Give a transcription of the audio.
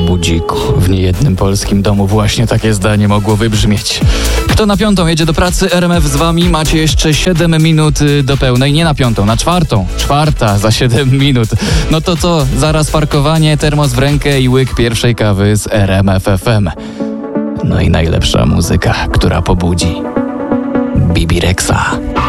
budziku. W niejednym polskim domu właśnie takie zdanie mogło wybrzmieć. Kto na 5 jedzie do pracy? RMF z wami. Macie jeszcze 7 minut do pełnej. Nie na 5, na 4. 4 za 7 minut. No to co? Zaraz parkowanie, termos w rękę i łyk pierwszej kawy z RMF FM. No i najlepsza muzyka, która pobudzi. Bibi Rexa.